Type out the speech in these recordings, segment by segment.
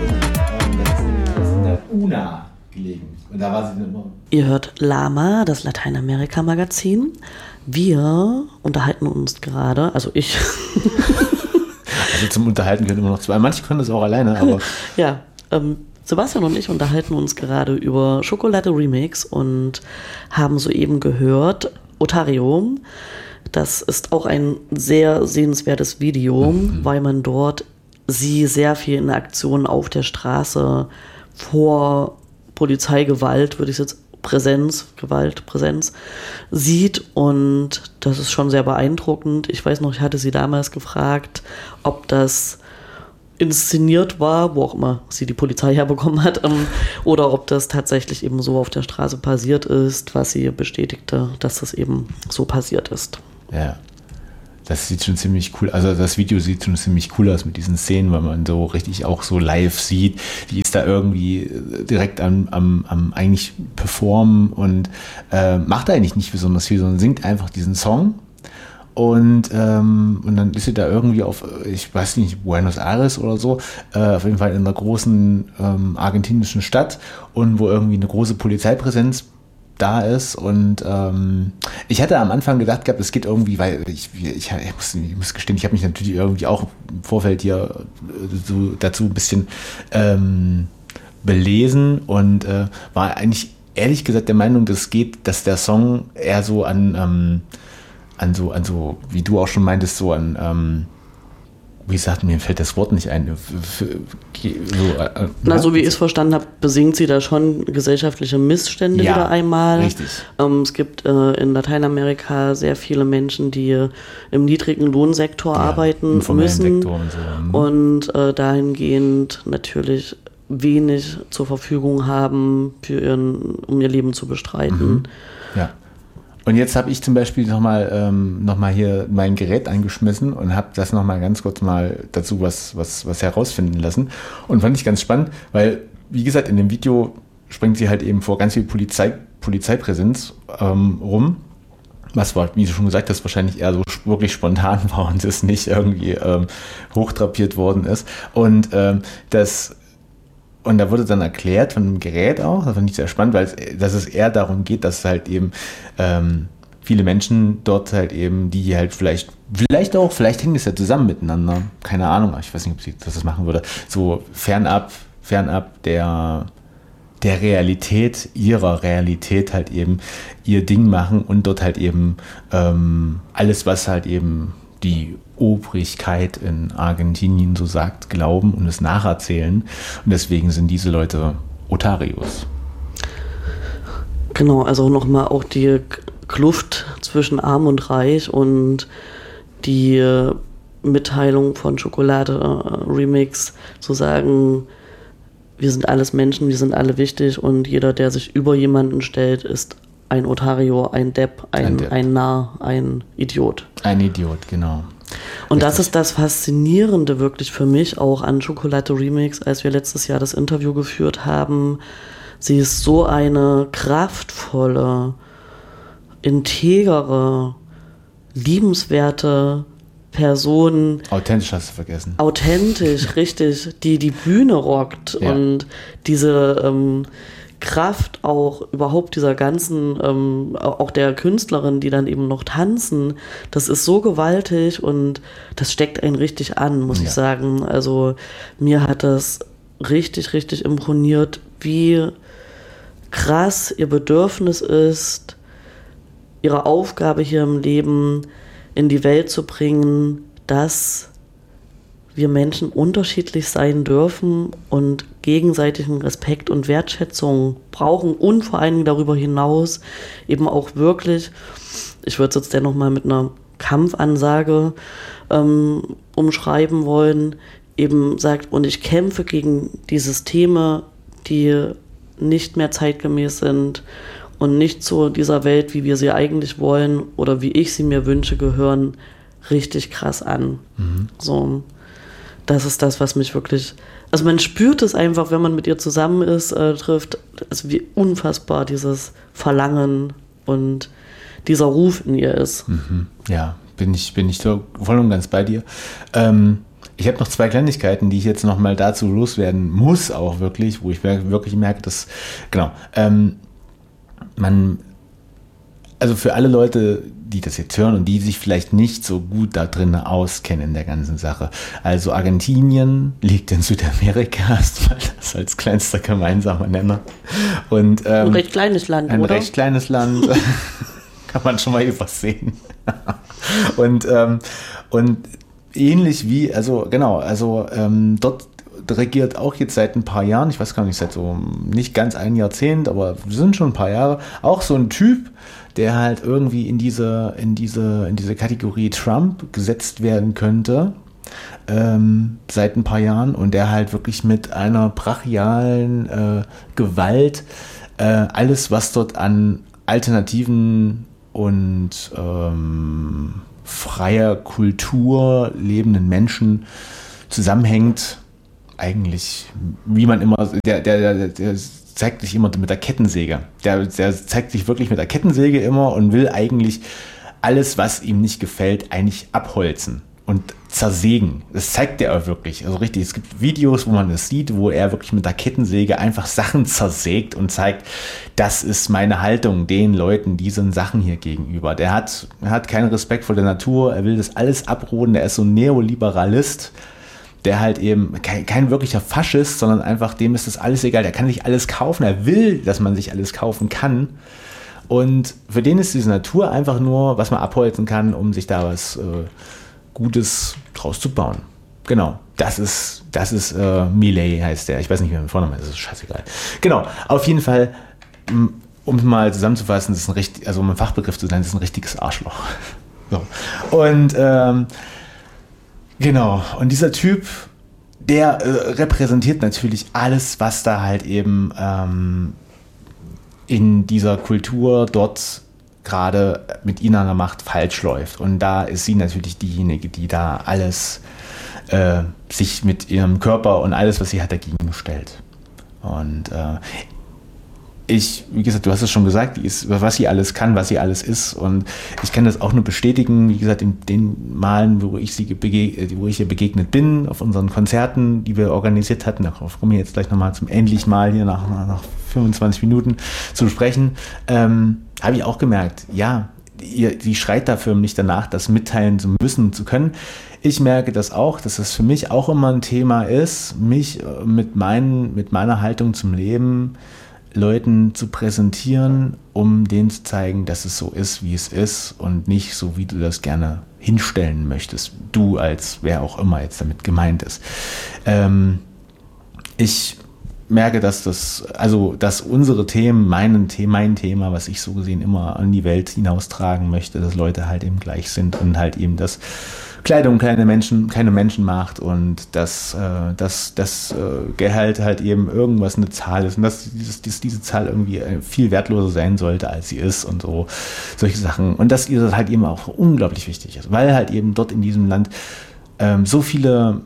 Das ist in der UNA gelegen. Und da war sie dann immer. Ihr hört Lama, das Lateinamerika-Magazin. Wir unterhalten uns gerade, also ich. Also zum Unterhalten können immer noch zwei. Manche können das auch alleine, aber. Ja, Sebastian und ich unterhalten uns gerade über Schokolade Remix und haben soeben gehört, Otario. Das ist auch ein sehr sehenswertes Video, weil man dort sie sehr viel in Aktion auf der Straße vor Polizeigewalt, würde ich jetzt Präsenz sieht, und das ist schon sehr beeindruckend. Ich weiß noch, ich hatte sie damals gefragt, ob das inszeniert war, wo auch immer sie die Polizei herbekommen hat, oder ob das tatsächlich eben so auf der Straße passiert ist, was sie bestätigte, dass das eben so passiert ist. Ja, das sieht schon ziemlich cool, also das Video sieht schon ziemlich cool aus mit diesen Szenen, weil man so richtig auch so live sieht, die ist da irgendwie direkt am eigentlich performen und macht eigentlich nicht besonders viel, sondern singt einfach diesen Song. Und dann ist sie da irgendwie auf, ich weiß nicht, Buenos Aires oder so, auf jeden Fall in einer großen argentinischen Stadt, und wo irgendwie eine große Polizeipräsenz da ist. Und ich hatte am Anfang gedacht gehabt, es geht irgendwie, weil ich muss gestehen, ich habe mich natürlich irgendwie auch im Vorfeld hier dazu ein bisschen belesen und war eigentlich ehrlich gesagt der Meinung, dass der Song eher so an so, wie du auch schon meintest, so an, wie gesagt, mir fällt das Wort nicht ein. So wie ich es verstanden habe, besingt sie da schon gesellschaftliche Missstände wieder einmal. Richtig. Es gibt in Lateinamerika sehr viele Menschen, die im niedrigen Lohnsektor arbeiten müssen Sektor und so. Und dahingehend natürlich wenig zur Verfügung haben, um ihr Leben zu bestreiten. Ja. Und jetzt habe ich zum Beispiel noch mal hier mein Gerät angeschmissen und habe das noch mal ganz kurz mal dazu was herausfinden lassen. Und fand ich ganz spannend, weil, wie gesagt, in dem Video springt sie halt eben vor ganz viel Polizeipräsenz rum. Was war, wie du schon gesagt hast, wahrscheinlich eher so wirklich spontan war und es nicht irgendwie hochtrapiert worden ist. Und da wurde dann erklärt von dem Gerät auch, das fand ich sehr spannend, dass es eher darum geht, dass halt eben viele Menschen dort halt eben, die halt vielleicht hängt es ja zusammen miteinander, keine Ahnung, ich weiß nicht, ob sie das machen würde, so fernab der Realität, ihrer Realität halt eben ihr Ding machen und dort halt eben alles, was halt eben die Obrigkeit in Argentinien so sagt, glauben und es nacherzählen. Und deswegen sind diese Leute Otarios. Genau, also nochmal auch die Kluft zwischen Arm und Reich und die Mitteilung von Schokolade Remix zu sagen, wir sind alles Menschen, wir sind alle wichtig, und jeder, der sich über jemanden stellt, ist ein Otario, ein Depp, ein Narr, ein Idiot. Ein Idiot, genau. Und das ist das Faszinierende wirklich für mich auch an Schokolade Remix, als wir letztes Jahr das Interview geführt haben. Sie ist so eine kraftvolle, integere, liebenswerte Person. Authentisch hast du vergessen. Authentisch, richtig, die Bühne rockt, ja. Und diese Kraft auch überhaupt dieser ganzen, auch der Künstlerin, die dann eben noch tanzen, das ist so gewaltig und das steckt einen richtig an, muss ich sagen. Also mir hat das richtig, richtig imponiert, wie krass ihr Bedürfnis ist, ihre Aufgabe hier im Leben in die Welt zu bringen, dass wir Menschen unterschiedlich sein dürfen und gegenseitigen Respekt und Wertschätzung brauchen und vor allen Dingen darüber hinaus eben auch wirklich, ich würde es jetzt dennoch mal mit einer Kampfansage umschreiben wollen, eben sagt, und ich kämpfe gegen die Systeme, die nicht mehr zeitgemäß sind und nicht zu dieser Welt, wie wir sie eigentlich wollen oder wie ich sie mir wünsche, gehören, richtig krass an. So. Das ist das, was mich wirklich, also man spürt es einfach, wenn man mit ihr zusammen ist, trifft, also wie unfassbar dieses Verlangen und dieser Ruf in ihr ist. Ja, bin ich so voll und ganz bei dir. Ich habe noch 2 Kleinigkeiten, die ich jetzt noch mal dazu loswerden muss, auch wirklich, wo ich wirklich merke, dass, genau, also für alle Leute, die das jetzt hören und die sich vielleicht nicht so gut da drin auskennen in der ganzen Sache. Also Argentinien liegt in Südamerika, erstmal das als kleinster gemeinsamer Nenner. Und, ein recht kleines Land, ein oder? Ein recht kleines Land, kann man schon mal übersehen. Und ähnlich wie, dort regiert auch jetzt seit ein paar Jahren, ich weiß gar nicht, seit so nicht ganz ein Jahrzehnt, aber sind schon ein paar Jahre, auch so ein Typ, der halt irgendwie in diese Kategorie Trump gesetzt werden könnte, seit ein paar Jahren, und der halt wirklich mit einer brachialen Gewalt alles, was dort an alternativen und freier Kultur lebenden Menschen zusammenhängt, eigentlich, wie man immer, der zeigt sich immer mit der Kettensäge. Der zeigt sich wirklich mit der Kettensäge immer und will eigentlich alles, was ihm nicht gefällt, eigentlich abholzen und zersägen. Das zeigt er auch wirklich. Also richtig, es gibt Videos, wo man das sieht, wo er wirklich mit der Kettensäge einfach Sachen zersägt und zeigt, das ist meine Haltung den Leuten, diesen Sachen hier gegenüber. Er hat keinen Respekt vor der Natur, er will das alles abroden, er ist so ein Neoliberalist, der halt eben kein wirklicher Faschist, sondern einfach, dem ist das alles egal, der kann sich alles kaufen, er will, dass man sich alles kaufen kann, und für den ist diese Natur einfach nur, was man abholzen kann, um sich da was Gutes draus zu bauen. Genau, das ist Milei heißt der, ich weiß nicht, wie mein Vorname ist, das ist scheißegal. Genau, auf jeden Fall, um mal zusammenzufassen, das ist um ein Fachbegriff zu sein, das ist ein richtiges Arschloch. So. Und genau, und dieser Typ, der repräsentiert natürlich alles, was da halt eben in dieser Kultur dort gerade mit ihnen an der Macht falsch läuft. Und da ist sie natürlich diejenige, die da alles sich mit ihrem Körper und alles, was sie hat, dagegen stellt. Und wie gesagt, du hast es schon gesagt, was sie alles kann, was sie alles ist, und ich kann das auch nur bestätigen, wie gesagt, in den Malen, wo ich ihr begegnet bin, auf unseren Konzerten, die wir organisiert hatten, darauf komme ich jetzt gleich nochmal zum endlichen Mal hier nach 25 Minuten zu sprechen, habe ich auch gemerkt, ja, die schreit da förmlich danach, das mitteilen zu müssen, zu können. Ich merke das auch, dass das für mich auch immer ein Thema ist, mich mit meiner Haltung zum Leben Leuten zu präsentieren, um denen zu zeigen, dass es so ist, wie es ist, und nicht so, wie du das gerne hinstellen möchtest. Du als wer auch immer jetzt damit gemeint ist. Ich merke, dass unsere Themen, mein Thema, was ich so gesehen immer an die Welt hinaustragen möchte, dass Leute halt eben gleich sind und halt eben das Kleidung keine Menschen macht, und dass Gehalt halt eben irgendwas eine Zahl ist und dass diese Zahl irgendwie viel wertloser sein sollte, als sie ist, und so solche Sachen. Und dass ihr das halt eben auch unglaublich wichtig ist, weil halt eben dort in diesem Land so viele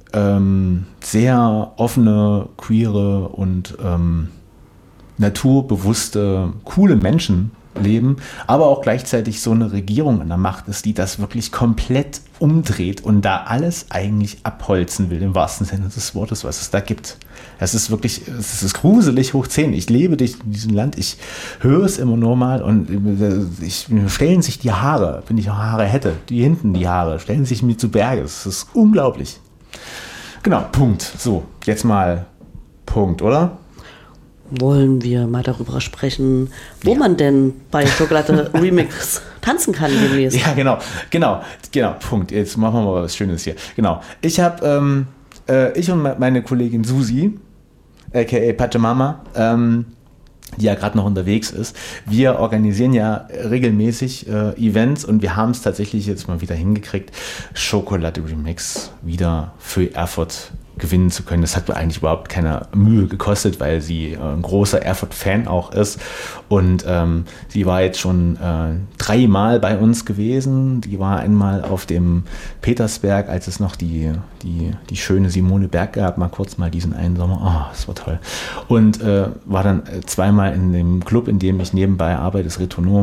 sehr offene, queere und naturbewusste, coole Menschen leben, aber auch gleichzeitig so eine Regierung an der Macht ist, die das wirklich komplett umdreht und da alles eigentlich abholzen will, im wahrsten Sinne des Wortes, was es da gibt. Es ist wirklich, es ist gruselig hoch 10. Ich lebe in diesem Land, ich höre es immer nur mal, und stellen sich die Haare, wenn ich Haare hätte, die Haare, stellen sich mir zu Berge. Es ist unglaublich. Genau, Punkt. So, jetzt mal Punkt, oder? Wollen wir mal darüber sprechen, wo man denn bei Schokolade Remix tanzen kann demnächst? Ja, genau, Punkt. Jetzt machen wir mal was Schönes hier. Genau, ich und meine Kollegin Susi, aka Pachamama, die ja gerade noch unterwegs ist, wir organisieren ja regelmäßig Events, und wir haben es tatsächlich jetzt mal wieder hingekriegt, Schokolade Remix wieder für Erfurt gewinnen zu können. Das hat mir eigentlich überhaupt keine Mühe gekostet, weil sie ein großer Erfurt-Fan auch ist, und sie war jetzt schon 3-mal bei uns gewesen. Die war einmal auf dem Petersberg, als es noch die schöne Simone Berg gab, mal diesen einen Sommer. Oh, das war toll. Und war dann 2-mal in dem Club, in dem ich nebenbei arbeite, das Retronom,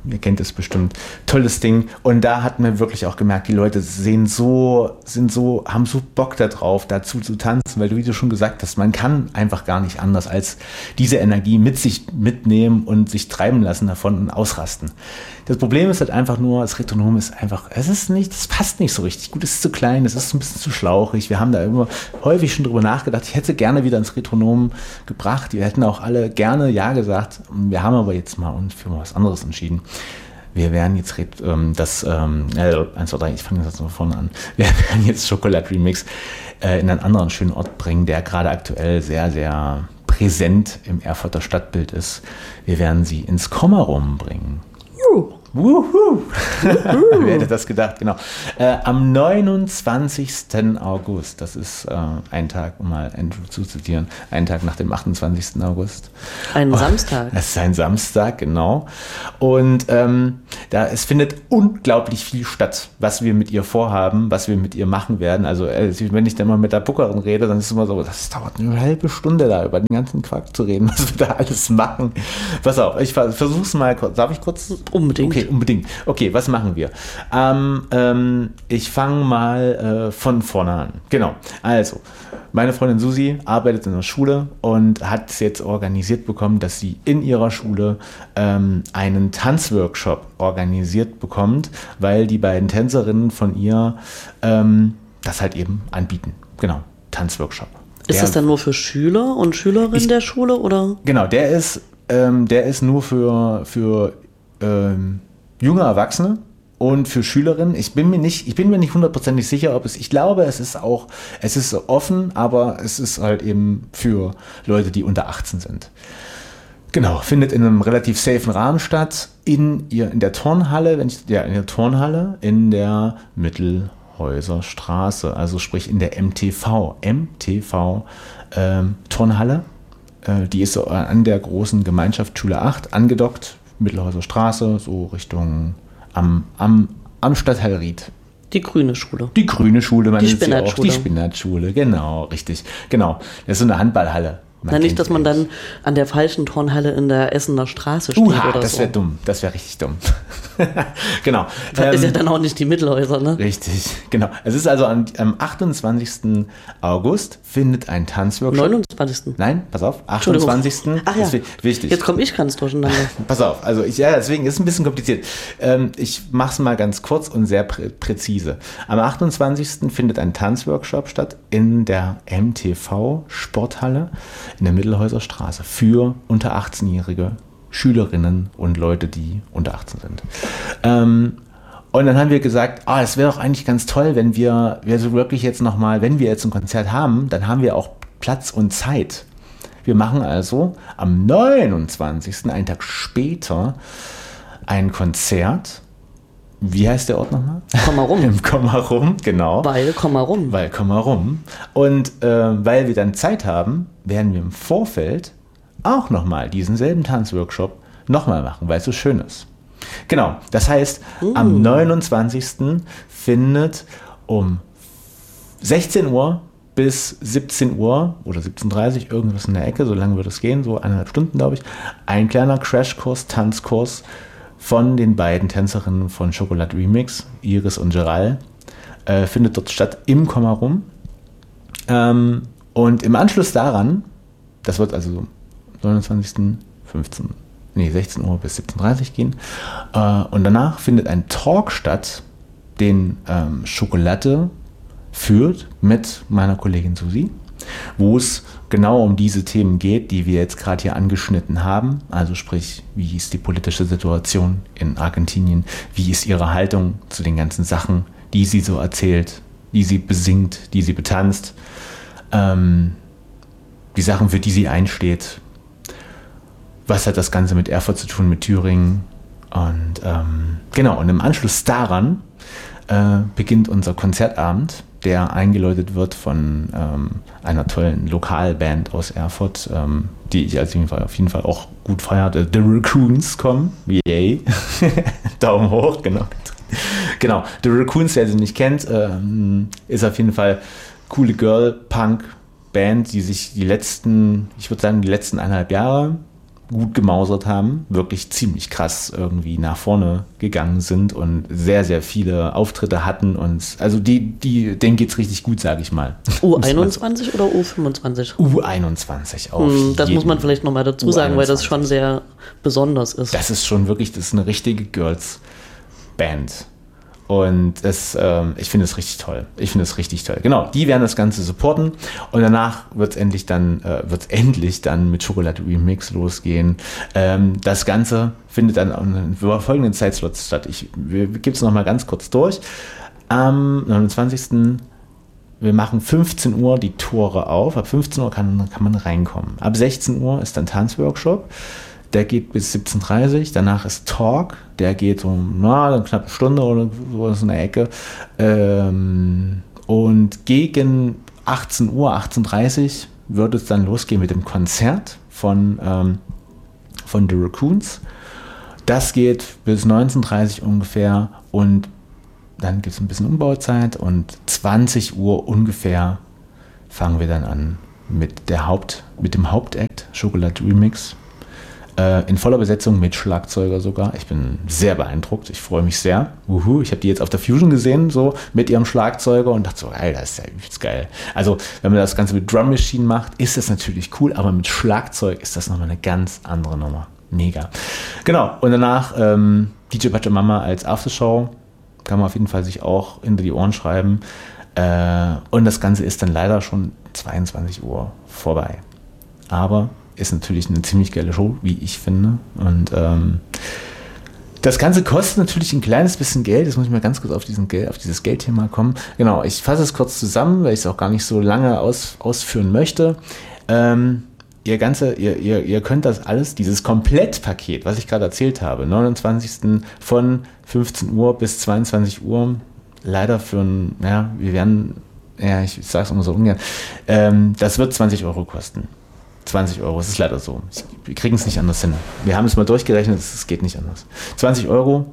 ihr kennt es bestimmt. Tolles Ding. Und da hat man wirklich auch gemerkt, die Leute haben so Bock darauf, dazu zu tanzen, weil du, wie du schon gesagt hast, man kann einfach gar nicht anders als diese Energie mit sich mitnehmen und sich treiben lassen davon und ausrasten. Das Problem ist halt einfach nur, das Retronom ist einfach, das passt nicht so richtig gut, es ist zu klein, es ist ein bisschen zu schlauchig. Wir haben da immer häufig schon drüber nachgedacht. Ich hätte gerne wieder ins Retronom gebracht. Wir hätten auch alle gerne Ja gesagt. Wir haben aber jetzt mal uns für was anderes entschieden. Wir werden jetzt ich fange jetzt von vorne an. Wir werden jetzt Chocolate Remix in einen anderen schönen Ort bringen, der gerade aktuell sehr, sehr präsent im Erfurter Stadtbild ist. Wir werden sie ins Kommerum bringen. Wuhu! Wer hätte das gedacht, genau. Am 29. August, das ist ein Tag, um mal Andrew zu zitieren, ein Tag nach dem 28. August. Ein Samstag. Das ist ein Samstag, genau. Und es findet unglaublich viel statt, was wir mit ihr vorhaben, was wir mit ihr machen werden. Also wenn ich dann mal mit der Bookerin rede, dann ist es immer so, das dauert eine halbe Stunde da, über den ganzen Quark zu reden, was wir da alles machen. Pass auf, ich versuche es mal kurz. Darf ich kurz? Unbedingt. Okay, unbedingt. Okay, was machen wir? Ich fange mal von vorne an. Genau. Also, meine Freundin Susi arbeitet in der Schule und hat es jetzt organisiert bekommen, dass sie in ihrer Schule einen Tanzworkshop organisiert bekommt, weil die beiden Tänzerinnen von ihr das halt eben anbieten. Genau, Tanzworkshop. Ist das dann nur für Schüler und Schülerinnen der Schule, oder? Genau, der ist nur für junge Erwachsene und für Schülerinnen. Ich bin mir nicht hundertprozentig sicher, ich glaube, es ist offen, aber es ist halt eben für Leute, die unter 18 sind. Genau, findet in einem relativ safen Rahmen statt, in der Turnhalle, in der Mittelhäuser-Straße, also sprich in der MTV Turnhalle. Die ist so an der großen Gemeinschaftsschule 8 angedockt, Mittelhäuser Straße, so Richtung am Stadtteil Ried. Die grüne Schule. Die grüne Schule, man nennt sie auch. Die Spinatschule, genau, richtig. Genau, das ist so eine Handballhalle. Nicht, dass man dann an der falschen Turnhalle in der Essener Straße steht oder das so. wäre dumm. Das wäre richtig dumm. Genau. Das ist ja dann auch nicht die Mittelhäuser, ne? Richtig, genau. Es ist also am 28. August findet ein Tanzworkshop. 29. Nein, pass auf, 28. Ach ja, ist wichtig. Jetzt komme ich ganz durcheinander. Pass auf, also deswegen ist es ein bisschen kompliziert. Ich mache es mal ganz kurz und sehr präzise. Am 28. findet ein Tanzworkshop statt in der MTV Sporthalle in der Mittelhäuser Straße für unter 18-jährige Schülerinnen und Leute, die unter 18 sind. Und dann haben wir gesagt, es wäre doch eigentlich ganz toll, wenn wir so wirklich jetzt nochmal, wenn wir jetzt ein Konzert haben, dann haben wir auch Platz und Zeit. Wir machen also am 29., einen Tag später, ein Konzert. Wie heißt der Ort nochmal? Kommerum. Im Kommerum, genau. Weil Kommerum. Und weil wir dann Zeit haben, werden wir im Vorfeld auch nochmal diesen selben Tanzworkshop nochmal machen, weil es so schön ist. Genau, das heißt, am 29. findet um 16 Uhr bis 17 Uhr oder 17.30 Uhr, irgendwas in der Ecke, so lange wird es gehen, so 1,5 Stunden, glaube ich, ein kleiner Crashkurs, Tanzkurs von den beiden Tänzerinnen von Chocolate Remix, Iris und Gerald, findet dort statt im Kommerum. Und im Anschluss daran, das wird also 29. 16 Uhr bis 17.30 Uhr gehen. Und danach findet ein Talk statt, den Schokolade führt mit meiner Kollegin Susi, wo es genau um diese Themen geht, die wir jetzt gerade hier angeschnitten haben. Also sprich, wie ist die politische Situation in Argentinien? Wie ist ihre Haltung zu den ganzen Sachen, die sie so erzählt, die sie besingt, die sie betanzt? Die Sachen, für die sie einsteht. Was hat das Ganze mit Erfurt zu tun, mit Thüringen? Und genau, und im Anschluss daran beginnt unser Konzertabend, der eingeläutet wird von einer tollen Lokalband aus Erfurt, die ich auf jeden Fall auch gut feierte. The Raccoons kommen. Yay. Daumen hoch, genau. Genau, The Raccoons, wer sie nicht kennt, ist auf jeden Fall coole Girl-Punk-Band, die sich die letzten 1,5 Jahre gut gemausert haben, wirklich ziemlich krass irgendwie nach vorne gegangen sind und sehr, sehr viele Auftritte hatten und also denen geht's richtig gut, sage ich mal. U21 oder U25? U21 auf Das muss man vielleicht nochmal dazu sagen, weil das schon sehr besonders ist. Das ist schon wirklich, das ist eine richtige Girls-Band. Und ich finde es richtig toll. Genau, die werden das Ganze supporten und danach wird es endlich dann mit Schokolade Remix losgehen. Das Ganze findet dann über folgenden Zeitslots statt. Wir geben es nochmal ganz kurz durch. Am 29. Wir machen 15 Uhr die Tore auf. Ab 15 Uhr kann man reinkommen. Ab 16 Uhr ist dann Tanzworkshop. Der geht bis 17:30 Uhr. Danach ist Talk. Der geht eine knappe Stunde oder sowas in der Ecke. Und gegen 18 Uhr, 18:30 Uhr wird es dann losgehen mit dem Konzert von The Raccoons. Das geht bis 19:30 Uhr ungefähr. Und dann gibt es ein bisschen Umbauzeit. Und 20 Uhr ungefähr fangen wir dann an mit dem Hauptakt, Schokolade Remix. In voller Besetzung mit Schlagzeuger sogar. Ich bin sehr beeindruckt. Ich freue mich sehr. Ich habe die jetzt auf der Fusion gesehen, so mit ihrem Schlagzeuger und dachte so, das ist ja übelst geil. Also, wenn man das Ganze mit Drum Machine macht, ist das natürlich cool, aber mit Schlagzeug ist das nochmal eine ganz andere Nummer. Mega. Genau. Und danach DJ Pachamama als Aftershow. Kann man auf jeden Fall sich auch hinter die Ohren schreiben. Und das Ganze ist dann leider schon 22 Uhr vorbei. Aber ist natürlich eine ziemlich geile Show, wie ich finde. Und das Ganze kostet natürlich ein kleines bisschen Geld. Jetzt muss ich mal ganz kurz auf dieses Geldthema kommen. Genau, ich fasse es kurz zusammen, weil ich es auch gar nicht so lange ausführen möchte. Ihr könnt das alles, dieses Komplettpaket, was ich gerade erzählt habe, 29. von 15 Uhr bis 22 Uhr, leider ich sage es immer so ungern, das wird 20 Euro kosten. 20 Euro, es ist leider so. Wir kriegen es nicht anders hin. Wir haben es mal durchgerechnet, es geht nicht anders. 20 Euro.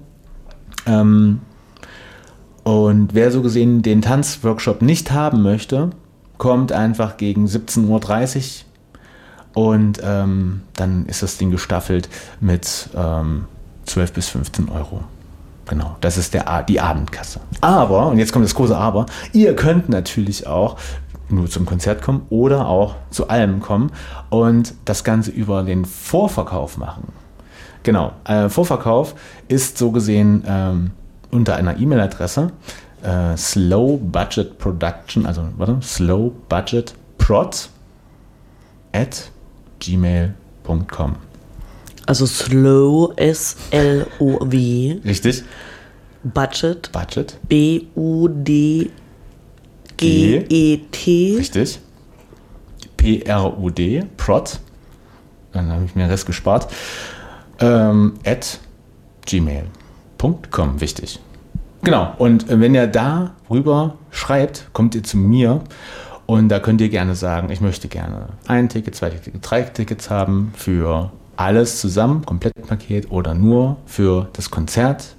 Und wer so gesehen den Tanzworkshop nicht haben möchte, kommt einfach gegen 17:30 Uhr und dann ist das Ding gestaffelt mit 12 bis 15 Euro. Genau, das ist die Abendkasse. Aber, und jetzt kommt das große Aber, ihr könnt natürlich auch nur zum Konzert kommen oder auch zu allem kommen und das Ganze über den Vorverkauf machen. Genau, Vorverkauf ist so gesehen unter einer E-Mail-Adresse slowbudgetproduction, slowbudgetprod@gmail.com. Also slow, S-L-O-W. Richtig. Budget. B-U-D G-E-T. Richtig. P-R-O-D, Prod. Dann habe ich mir den Rest gespart. @gmail.com, wichtig. Genau, und wenn ihr darüber schreibt, kommt ihr zu mir und da könnt ihr gerne sagen, ich möchte gerne 1 Ticket, 2 Ticket, 3 Tickets haben für alles zusammen, Komplettpaket oder nur für das Konzert.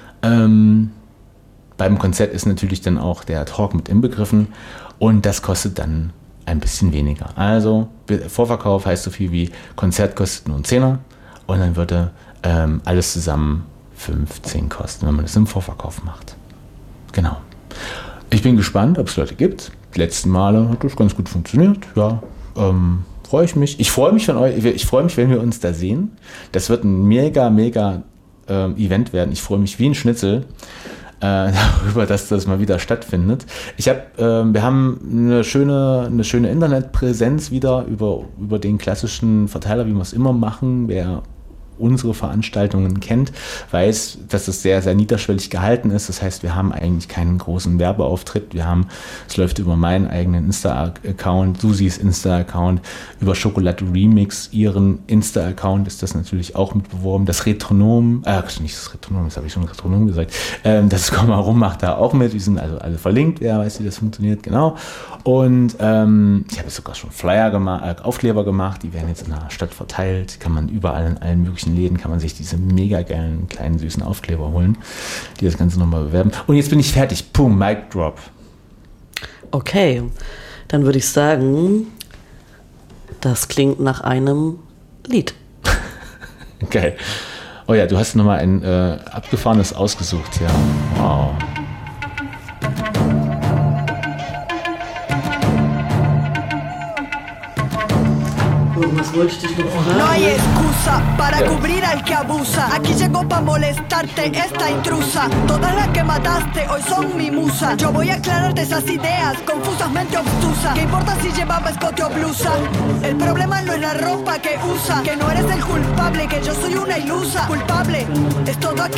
Beim Konzert ist natürlich dann auch der Talk mit inbegriffen und das kostet dann ein bisschen weniger. Also Vorverkauf heißt so viel wie Konzert kostet nur einen Zehner und dann würde alles zusammen 15 kosten, wenn man das im Vorverkauf macht. Genau. Ich bin gespannt, ob es Leute gibt. Die letzten Male hat das ganz gut funktioniert. Ja, freue ich mich. Ich freue mich, wenn wir uns da sehen. Das wird ein mega Event werden. Ich freue mich wie ein Schnitzel darüber, dass das mal wieder stattfindet. Wir haben eine schöne Internetpräsenz wieder über den klassischen Verteiler, wie wir es immer machen. Wer unsere Veranstaltungen kennt, weiß, dass es sehr, sehr niederschwellig gehalten ist. Das heißt, wir haben eigentlich keinen großen Werbeauftritt. Es läuft über meinen eigenen Insta-Account, Susis Insta-Account, über Schokolade Remix, ihren Insta-Account ist das natürlich auch mit beworben. Das Retronom, nicht das Retronom, das habe ich schon Retronom gesagt, das Kommarum macht da auch mit. Die sind also alle verlinkt, wer weiß, wie das funktioniert, genau. Und ich habe sogar schon Flyer gemacht, Aufkleber gemacht, die werden jetzt in der Stadt verteilt, kann man überall in allen möglichen Läden kann man sich diese mega geilen, kleinen, süßen Aufkleber holen, die das Ganze nochmal bewerben. Und jetzt bin ich fertig. Boom, Mic Drop. Okay, dann würde ich sagen, das klingt nach einem Lied. Geil. Oh ja, du hast nochmal ein abgefahrenes ausgesucht, ja. Wow. No hay excusa para cubrir al que abusa. Aquí llegó pa' molestarte esta intrusa. Todas las que mataste hoy son mi musa. Yo voy a aclararte esas ideas confusas, mente obtusa. ¿Qué importa si llevaba escote o blusa? El problema no es la ropa que usa, que no eres el culpable, que yo soy una ilusa. Culpable es todo aquel